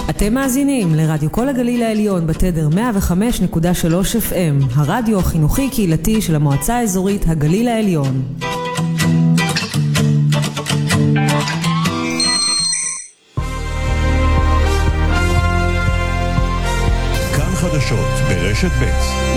אתם מאזינים לרדיו כל הגליל העליון בתדר 105.3 FM, הרדיו החינוכי קהילתי של המועצה האזורית הגליל העליון. כאן חדשות ברשת ב'.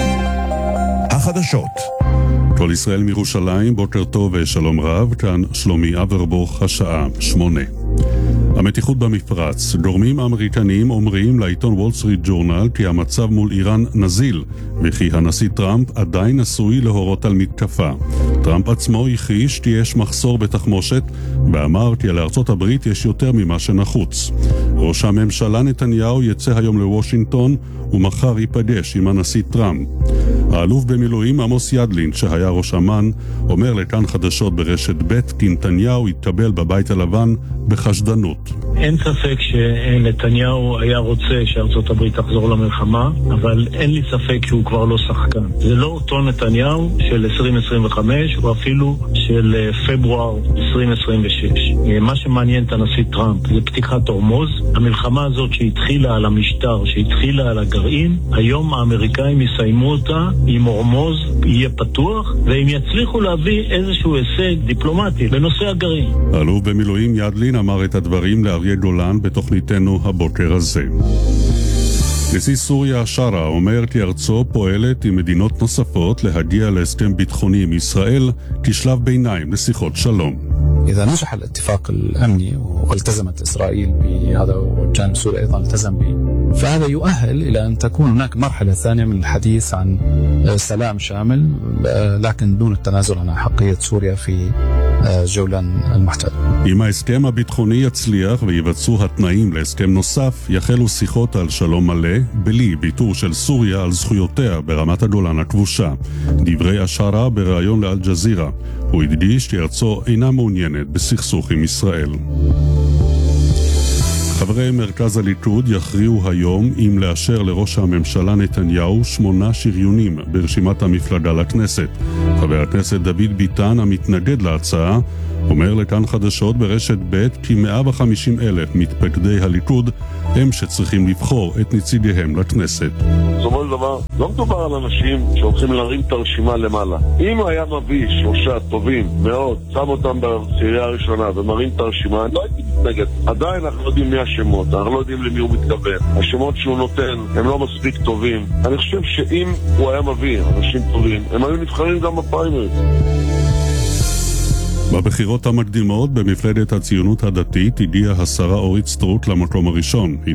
החדשות. כל ישראל מירושלים, בוקר טוב ושלום רב, כאן שלומי אברבוך, השעה 8. המתיחות במפרץ. גורמים אמריקניים אומרים לעיתון וול סטריט ג'ורנל כי המצב מול איראן נזיל, וכי הנשיא טראמפ עדיין עשוי להורות על מתקפה. טראמפ עצמו הכחיש כי יש מחסור בתחמושת, ואמר כי לארצות הברית יש יותר ממה שנחוץ. ראש הממשלה נתניהו יצא היום לוושינגטון, ומחר ייפגש עם הנשיא טראמפ. האלוף במילואים עמוס ידלין, שהיה ראש אמ"ן, אומר לכאן חדשות ברשת ב' כי נתניהו יתקבל בבית הלבן בחשדנות. אין ספק שנתניהו היה רוצה שארצות הברית תחזור למלחמה, אבל אין לי ספק שהוא כבר לא שחקן. זה לא אותו נתניהו של 2025, או אפילו של פברואר 2026. מה שמעניין את הנשיא טראמפ זה פתיחת הורמוז. המלחמה הזאת שהתחילה על המשטר, שהתחילה על הגרעין, היום האמריקאים יסיימו אותה עם הורמוז יהיה פתוח, והם יצליחו להביא איזשהו הישג דיפלומטי בנושא הגרעין. האלוף במילואים ידלין אמר את הדברים לאריה גולן בתוכניתנו הבוקר הזה. נשיא סוריה שרה אומר כי ארצו פועלת עם מדינות נוספות להגיע להסכם ביטחוני עם ישראל כשלב ביניים לשיחות שלום. إذا نجح الاتفاق الأمني والتزمت إسرائيل بهذا والجانب السوري أيضا التزم به فهذا يؤهل إلى أن تكون هناك مرحلة ثانية من الحديث عن سلام شامل لكن دون التنازل عن حقية سوريا في جولان المحتل. אם ההסכם הביטחוני יצליח ויבצעו התנאים להסכם נוסף, יחלו שיחות על שלום מלא, בלי ביטור של סוריה על זכויותיה ברמת הגולן הכבושה. דברי השרה בריאיון לאל-ג'זירה. הוא הדגיש כי ארצו אינה מעוניינת בסכסוך עם ישראל. חברי מרכז הליכוד יכריעו היום אם לאשר לראש הממשלה נתניהו 8 שריונים ברשימת המפלגה לכנסת. חבר הכנסת דוד ביטן, המתנגד להצעה, אומר לכאן חדשות ברשת ב' כי 150,000 מתפקדי הליכוד הם שצריכים לבחור את נציגיהם לכנסת. זאת אומרת דבר, לא מדובר על אנשים שהולכים להרים את הרשימה למעלה. אם הוא היה מביא 3 טובים מאוד, שם אותם בצירייה הראשונה ומרים את הרשימה, לא הייתי מתנגד. עדיין אנחנו לא יודעים מי השמות, אנחנו לא יודעים למי הוא מתכוון. השמות שהוא נותן הם לא מספיק טובים. אני חושב שאם הוא היה מביא אנשים טובים, הם היו נבחרים גם בפריימריז. בבחירות המקדימות במפלגת הציונות הדתית הגיעה השרה אורית סטרוק למקום הראשון. היא